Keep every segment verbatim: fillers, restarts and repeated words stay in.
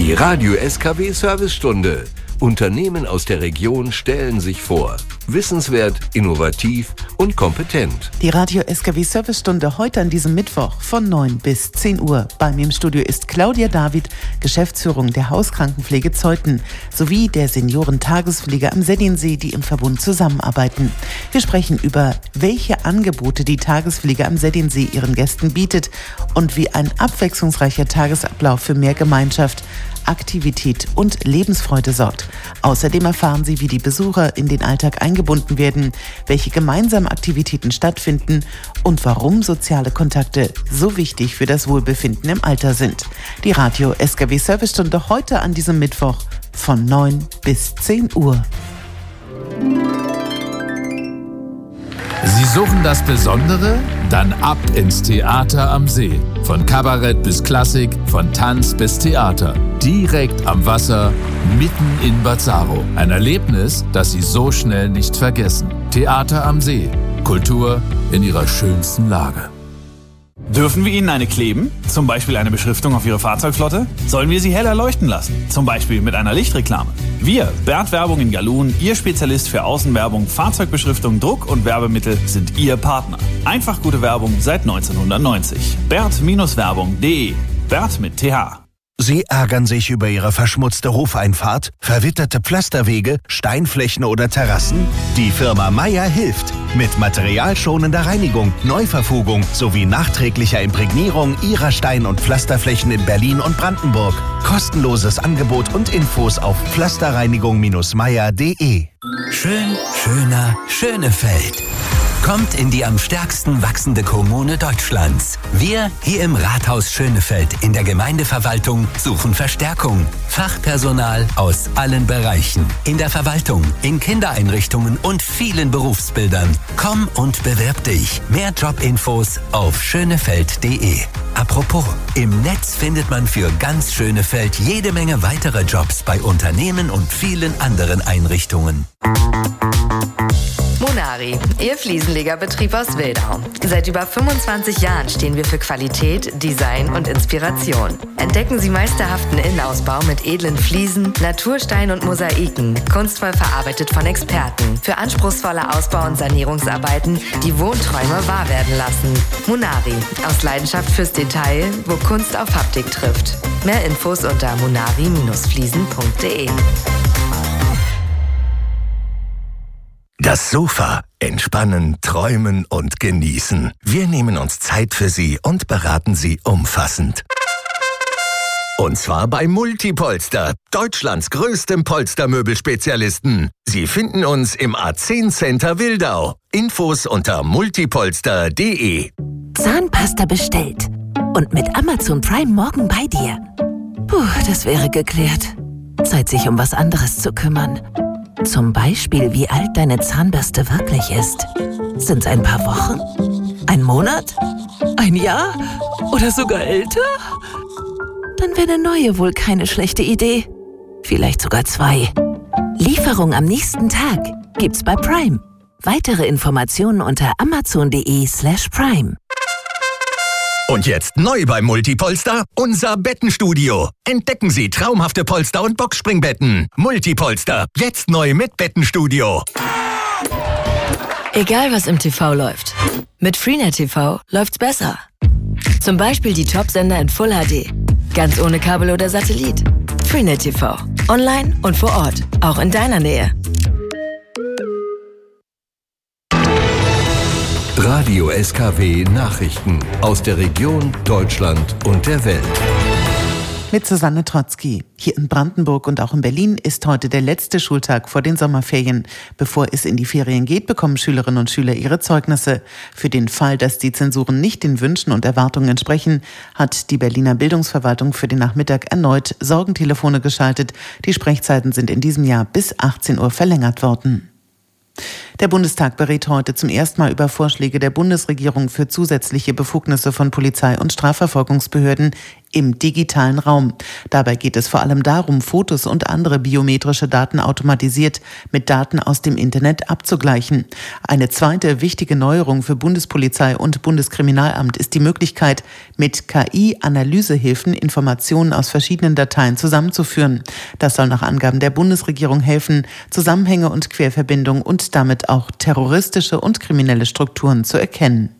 Die Radio S K W-Servicestunde. Unternehmen aus der Region stellen sich vor. Wissenswert, innovativ und kompetent. Die Radio S K W-Servicestunde heute an diesem Mittwoch von neun bis zehn Uhr. Bei mir im Studio ist Claudia David, Geschäftsführung der Hauskrankenpflege Zeuthen sowie der Seniorentagespflege am Seddinsee, die im Verbund zusammenarbeiten. Wir sprechen über, welche Angebote die Tagespflege am Seddinsee ihren Gästen bietet und wie ein abwechslungsreicher Tagesablauf für mehr Gemeinschaft, Aktivität und Lebensfreude sorgt. Außerdem erfahren Sie, wie die Besucher in den Alltag eingebunden werden, welche gemeinsamen Aktivitäten stattfinden und warum soziale Kontakte so wichtig für das Wohlbefinden im Alter sind. Die Radio S K W-Servicestunde heute an diesem Mittwoch von neun bis zehn Uhr. Sie suchen das Besondere? Dann ab ins Theater am See. Von Kabarett bis Klassik, von Tanz bis Theater. Direkt am Wasser, mitten in Bazzaro. Ein Erlebnis, das Sie so schnell nicht vergessen. Theater am See. Kultur in ihrer schönsten Lage. Dürfen wir Ihnen eine kleben? Zum Beispiel eine Beschriftung auf Ihre Fahrzeugflotte? Sollen wir sie heller leuchten lassen? Zum Beispiel mit einer Lichtreklame? Wir, Bert Werbung in Galun, Ihr Spezialist für Außenwerbung, Fahrzeugbeschriftung, Druck und Werbemittel, sind Ihr Partner. Einfach gute Werbung seit neunzehnhundertneunzig. Bert Werbung punkt de. Bert mit T H. Sie ärgern sich über Ihre verschmutzte Hofeinfahrt, verwitterte Pflasterwege, Steinflächen oder Terrassen? Die Firma Meier hilft. Mit materialschonender Reinigung, Neuverfugung sowie nachträglicher Imprägnierung Ihrer Stein- und Pflasterflächen in Berlin und Brandenburg. Kostenloses Angebot und Infos auf pflasterreinigung Bindestrich meier punkt de. Schön, schöner, Schönefeld. Kommt in die am stärksten wachsende Kommune Deutschlands. Wir hier im Rathaus Schönefeld in der Gemeindeverwaltung suchen Verstärkung. Fachpersonal aus allen Bereichen. In der Verwaltung, in Kindereinrichtungen und vielen Berufsbildern. Komm und bewirb dich. Mehr Jobinfos auf schönefeld punkt de. Apropos, im Netz findet man für ganz Schönefeld jede Menge weitere Jobs bei Unternehmen und vielen anderen Einrichtungen. Monari, Ihr Fliesenlegerbetrieb aus Wildau. Seit über fünfundzwanzig Jahren stehen wir für Qualität, Design und Inspiration. Entdecken Sie meisterhaften Innenausbau mit edlen Fliesen, Naturstein und Mosaiken, kunstvoll verarbeitet von Experten. Für anspruchsvolle Ausbau- und Sanierungsarbeiten, die Wohnträume wahr werden lassen. Monari, aus Leidenschaft fürs Detail, wo Kunst auf Haptik trifft. Mehr Infos unter monari Fliesen punkt de. Das Sofa. Entspannen, träumen und genießen. Wir nehmen uns Zeit für Sie und beraten Sie umfassend. Und zwar bei Multipolster, Deutschlands größtem Polstermöbelspezialisten. Sie finden uns im A zehn Center Wildau. Infos unter multipolster punkt de. Zahnpasta bestellt. Und mit Amazon Prime morgen bei dir. Puh, das wäre geklärt. Zeit, sich um was anderes zu kümmern. Zum Beispiel, wie alt deine Zahnbürste wirklich ist. Sind's ein paar Wochen? Ein Monat? Ein Jahr? Oder sogar älter? Dann wäre eine neue wohl keine schlechte Idee. Vielleicht sogar zwei. Lieferung am nächsten Tag gibt's bei Prime. Weitere Informationen unter amazon punkt de slash prime. Und jetzt neu bei Multipolster, unser Bettenstudio. Entdecken Sie traumhafte Polster- und Boxspringbetten. Multipolster, jetzt neu mit Bettenstudio. Egal was im T V läuft, mit Freenet T V läuft's besser. Zum Beispiel die Top-Sender in Full H D. Ganz ohne Kabel oder Satellit. Freenet T V. Online und vor Ort. Auch in deiner Nähe. Radio S K W Nachrichten aus der Region, Deutschland und der Welt. Mit Susanne Trotzki. Hier in Brandenburg und auch in Berlin ist heute der letzte Schultag vor den Sommerferien. Bevor es in die Ferien geht, bekommen Schülerinnen und Schüler ihre Zeugnisse. Für den Fall, dass die Zensuren nicht den Wünschen und Erwartungen entsprechen, hat die Berliner Bildungsverwaltung für den Nachmittag erneut Sorgentelefone geschaltet. Die Sprechzeiten sind in diesem Jahr bis achtzehn Uhr verlängert worden. Der Bundestag berät heute zum ersten Mal über Vorschläge der Bundesregierung für zusätzliche Befugnisse von Polizei und Strafverfolgungsbehörden im digitalen Raum. Dabei geht es vor allem darum, Fotos und andere biometrische Daten automatisiert mit Daten aus dem Internet abzugleichen. Eine zweite wichtige Neuerung für Bundespolizei und Bundeskriminalamt ist die Möglichkeit, mit K I-Analysehilfen Informationen aus verschiedenen Dateien zusammenzuführen. Das soll nach Angaben der Bundesregierung helfen, Zusammenhänge und Querverbindungen und damit auch terroristische und kriminelle Strukturen zu erkennen.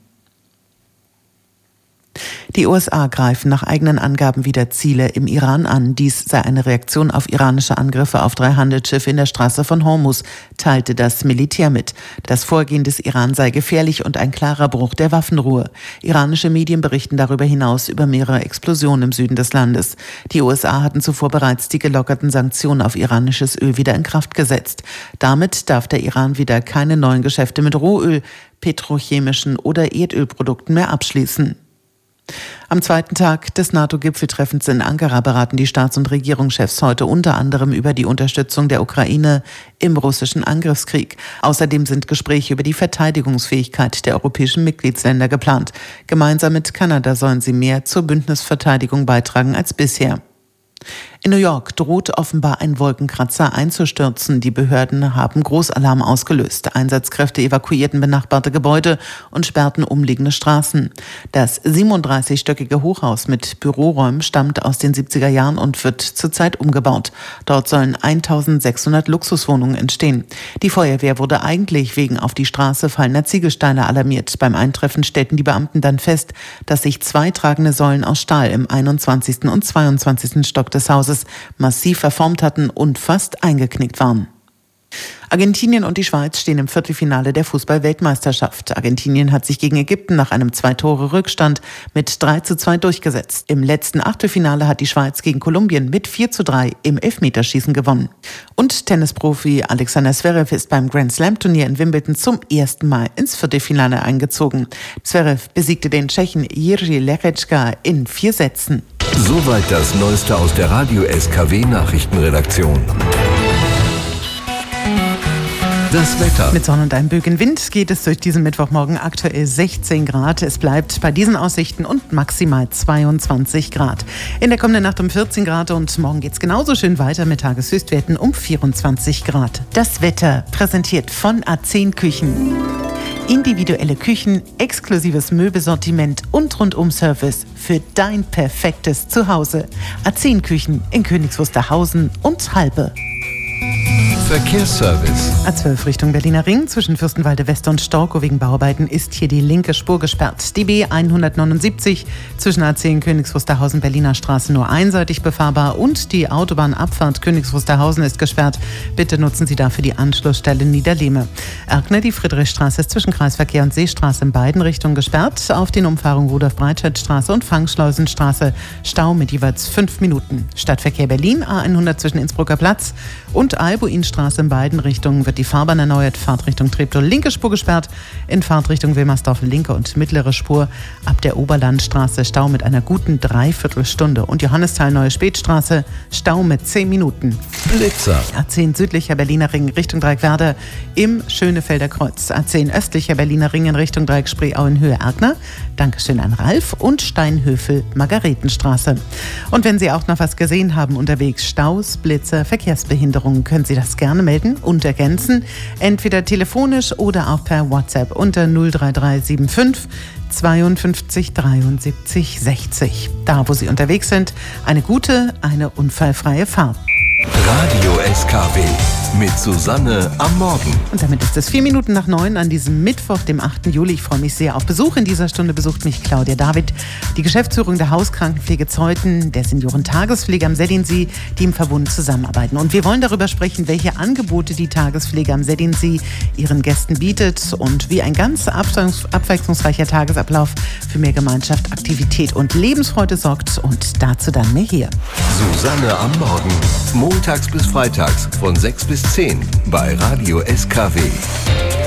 Die U S A greifen nach eigenen Angaben wieder Ziele im Iran an. Dies sei eine Reaktion auf iranische Angriffe auf drei Handelsschiffe in der Straße von Hormuz, teilte das Militär mit. Das Vorgehen des Iran sei gefährlich und ein klarer Bruch der Waffenruhe. Iranische Medien berichten darüber hinaus über mehrere Explosionen im Süden des Landes. Die U S A hatten zuvor bereits die gelockerten Sanktionen auf iranisches Öl wieder in Kraft gesetzt. Damit darf der Iran wieder keine neuen Geschäfte mit Rohöl, petrochemischen oder Erdölprodukten mehr abschließen. Am zweiten Tag des NATO-Gipfeltreffens in Ankara beraten die Staats- und Regierungschefs heute unter anderem über die Unterstützung der Ukraine im russischen Angriffskrieg. Außerdem sind Gespräche über die Verteidigungsfähigkeit der europäischen Mitgliedsländer geplant. Gemeinsam mit Kanada sollen sie mehr zur Bündnisverteidigung beitragen als bisher. In New York droht offenbar ein Wolkenkratzer einzustürzen. Die Behörden haben Großalarm ausgelöst. Einsatzkräfte evakuierten benachbarte Gebäude und sperrten umliegende Straßen. Das siebenunddreißigstöckige Hochhaus mit Büroräumen stammt aus den siebziger Jahren und wird zurzeit umgebaut. Dort sollen eintausendsechshundert Luxuswohnungen entstehen. Die Feuerwehr wurde eigentlich wegen auf die Straße fallender Ziegelsteine alarmiert. Beim Eintreffen stellten die Beamten dann fest, dass sich zwei tragende Säulen aus Stahl im einundzwanzigsten und zweiundzwanzigsten Stock des Hauses massiv verformt hatten und fast eingeknickt waren. Argentinien und die Schweiz stehen im Viertelfinale der Fußball-Weltmeisterschaft. Argentinien hat sich gegen Ägypten nach einem Zwei-Tore-Rückstand mit drei zu zwei durchgesetzt. Im letzten Achtelfinale hat die Schweiz gegen Kolumbien mit vier zu drei im Elfmeterschießen gewonnen. Und Tennisprofi Alexander Zverev ist beim Grand-Slam-Turnier in Wimbledon zum ersten Mal ins Viertelfinale eingezogen. Zverev besiegte den Tschechen Jiří Lehečka in vier Sätzen. Soweit das Neueste aus der Radio S K W-Nachrichtenredaktion. Das Wetter. Mit Sonne und einem Bögen Wind geht es durch diesen Mittwochmorgen aktuell sechzehn Grad. Es bleibt bei diesen Aussichten und maximal zweiundzwanzig Grad. In der kommenden Nacht um vierzehn Grad und morgen geht es genauso schön weiter mit Tageshöchstwerten um vierundzwanzig Grad. Das Wetter präsentiert von A zehn Küchen. Individuelle Küchen, exklusives Möbelsortiment und Rundum-Service für dein perfektes Zuhause. A zehn Küchen in Königs Wusterhausen und Halbe. Verkehrsservice. A zwölf Richtung Berliner Ring zwischen Fürstenwalde West und Storkow wegen Bauarbeiten ist hier die linke Spur gesperrt. Die B hundertneunundsiebzig zwischen A zehn Königs Wusterhausen Berliner Straße nur einseitig befahrbar und die Autobahnabfahrt Königs Wusterhausen ist gesperrt. Bitte nutzen Sie dafür die Anschlussstelle Niederlehme. Erkner, die Friedrichstraße ist zwischen Kreisverkehr und Seestraße in beiden Richtungen gesperrt. Auf den Umfahrungen Rudolf-Breitscheid-Straße und Fangschleusenstraße Stau mit jeweils fünf Minuten. Stadtverkehr Berlin A hundert zwischen Innsbrucker Platz und Albuinstraße in beiden Richtungen wird die Fahrbahn erneuert. Fahrtrichtung Treptow linke Spur gesperrt. In Fahrtrichtung Wilmersdorf linke und mittlere Spur. Ab der Oberlandstraße Stau mit einer guten Dreiviertelstunde. Und Johannisthal Neue Spätstraße Stau mit zehn Minuten. Blitzer. A zehn südlicher Berliner Ring Richtung Dreieckwerder im Schönefelder Kreuz. A zehn östlicher Berliner Ring in Richtung Dreieck Spreeau in Höhe Erkner. Dankeschön an Ralf und Steinhöfel Margaretenstraße. Und wenn Sie auch noch was gesehen haben unterwegs, Staus, Blitzer, Verkehrsbehinderungen, können Sie das gerne melden und ergänzen, entweder telefonisch oder auch per WhatsApp unter null drei drei sieben fünf zweiundfünfzig dreiundsiebzig sechzig. Da, wo Sie unterwegs sind, eine gute, eine unfallfreie Fahrt. Radio S K W mit Susanne am Morgen. Und damit ist es vier Minuten nach neun an diesem Mittwoch, dem achten Juli. Ich freue mich sehr auf Besuch. In dieser Stunde besucht mich Claudia David, die Geschäftsführung der Hauskrankenpflege Zeuthen, der Seniorentagespflege am Sädinsee, die im Verbund zusammenarbeiten. Und wir wollen darüber sprechen, welche Angebote die Tagespflege am Sädinsee ihren Gästen bietet und wie ein ganz abwechslungsreicher Tagesablauf für mehr Gemeinschaft, Aktivität und Lebensfreude sorgt. Und dazu dann mehr hier. Susanne am Morgen. Montags bis freitags von sechs bis zehn bei Radio S K W.